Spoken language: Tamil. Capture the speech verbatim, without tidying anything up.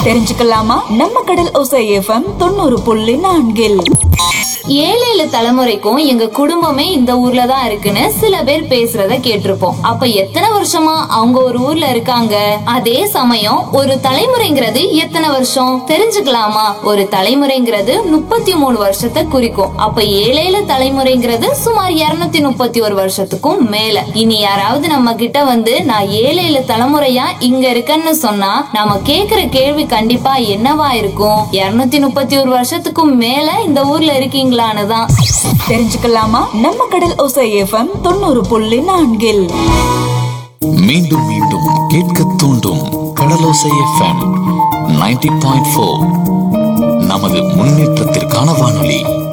தெரிஞ்சுக்கலாமா? நம்ம கடல் ஓசை எஃப்எம் தொண்ணூறு புள்ளி நான்கில் ஏழு ஏழு தலைமுறைக்கும் எங்க குடும்பமே இந்த ஊர்ல தான் இருக்குன்னு சில பேர் பேசுறத கேட்டிருப்போம். அப்ப எத்தனை வருஷமா அவங்க ஒரு ஊர்ல இருக்காங்க? அதே சமயம் ஒரு தலைமுறைங்கிறது எத்தனை வருஷம் தெரிஞ்சுக்கலாமா? ஒரு தலைமுறைங்கிறது முப்பத்தி மூணு வருஷத்தை குறிக்கும். அப்ப ஏழு ஏழு தலைமுறைங்கிறது சுமார் இருநூத்தி முப்பத்தி ஒரு வருஷத்துக்கும் மேல. இனி யாராவது நம்ம கிட்ட வந்து நான் ஏழு ஏழு தலைமுறையா இங்க இருக்கேன்னு சொன்னா நாம கேக்குற கேள்வி கண்டிப்பா என்னவா இருக்கும்? இருநூத்தி முப்பத்தி ஒரு வருஷத்துக்கும் மேல இந்த ஊர்ல இருக்கீங்க தான். தெரிஞ்சுக்கலாமா? நம்ம கடல் ஓசை எஃப்எம் தொண்ணூறு புள்ளி நான்கில் மீண்டும் மீண்டும் கேட்க தூண்டும் கடலோசை எஃப்எம் தொண்ணூறு புள்ளி நான்கு. நமது முன்னேற்றத்திற்கான வானொலி.